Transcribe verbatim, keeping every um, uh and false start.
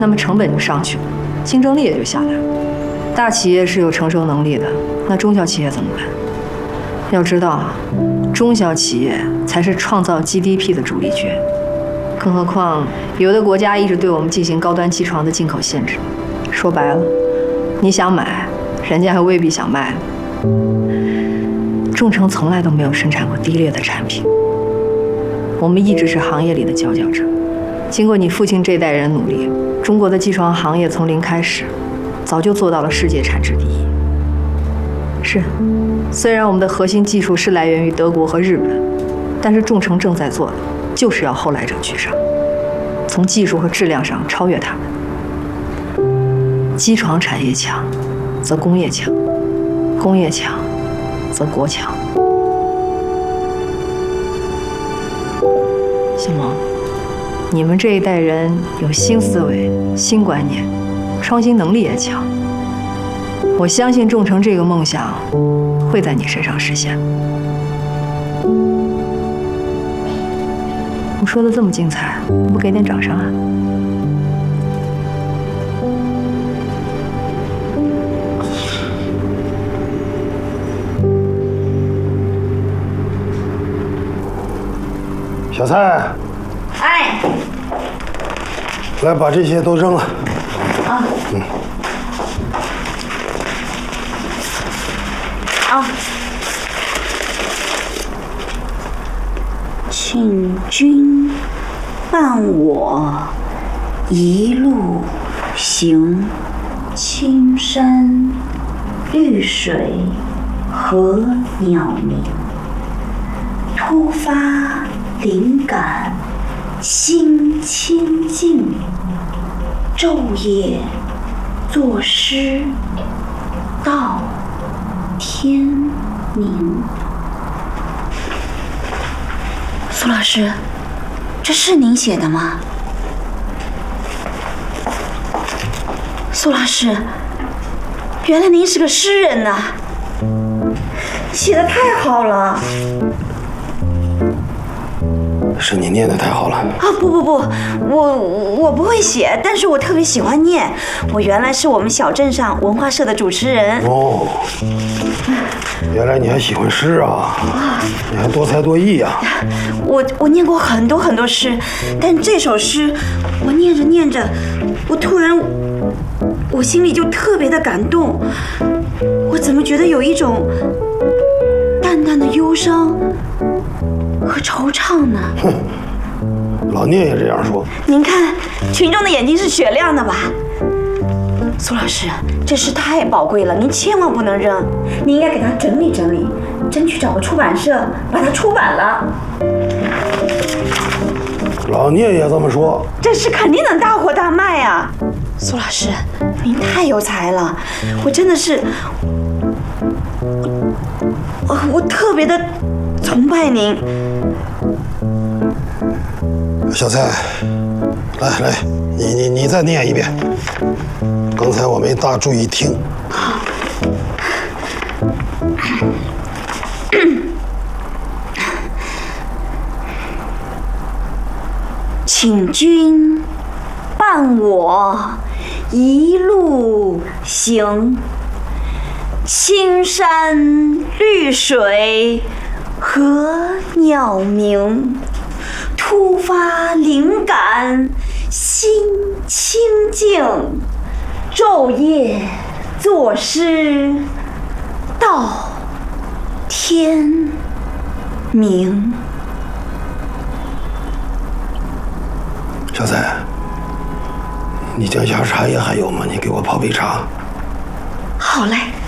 那么成本就上去了，竞争力也就下来了。大企业是有承受能力的，那中小企业怎么办？要知道啊，中小企业才是创造 G D P 的主力军。更何况，有的国家一直对我们进行高端机床的进口限制。说白了，你想买，人家还未必想卖。众诚从来都没有生产过低劣的产品，我们一直是行业里的佼佼者。经过你父亲这代人努力，中国的机床行业从零开始，早就做到了世界产值第一。是，虽然我们的核心技术是来源于德国和日本，但是众诚正在做的就是要后来者居上，从技术和质量上超越他们。机床产业强，则工业强；工业强，则国强。小萌，你们这一代人有新思维、新观念，创新能力也强。我相信众诚这个梦想会在你身上实现。我说的这么精彩，不给点掌声啊？ 小蔡， 哎， 来把这些都扔了。 啊，嗯，啊，请君伴我一路行，青山绿水和鸟鸣，突发灵感心清静，昼夜作诗到天明。苏老师，这是您写的吗？苏老师，原来您是个诗人呐，写得太好了。 是你念得太好了啊！ 不不不，我我不会写，但是我特别喜欢念。我原来是我们小镇上文化社的主持人。 哦，原来你还喜欢诗啊？你还多才多艺啊！ 我我念过很多很多诗，但这首诗我念着念着，我突然我心里就特别的感动。我怎么觉得有一种淡淡的忧伤和惆怅呢？ 哼，老聂也这样说。 您看，群众的眼睛是雪亮的吧？苏老师，这诗太宝贵了，您千万不能扔，您应该给它整理整理，争取找个出版社把它出版了。 老聂也这么说。 这诗肯定能大火大卖啊！苏老师，您太有才了，我真的是，我我特别的崇拜您。 小蔡，来来，你你你再念一遍，刚才我没大注意听。 好。请君伴我一路行，青山绿水和鸟鸣，突发灵感心清静，昼夜作诗到天明。 小蔡，你江夏茶叶还有吗？你给我泡杯茶。 好嘞。